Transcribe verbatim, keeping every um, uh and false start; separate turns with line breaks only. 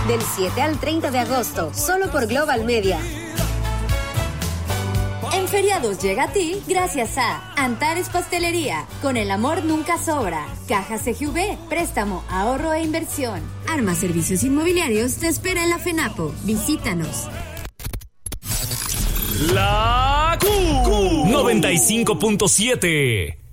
del siete al treinta de agosto, solo por Global Media.
En feriados llega a ti gracias a Antares Pastelería, con el amor nunca sobra. Caja C G V, préstamo, ahorro e inversión. Arma Servicios Inmobiliarios te espera en la FENAPO. Visítanos.
La Q noventa y cinco punto siete.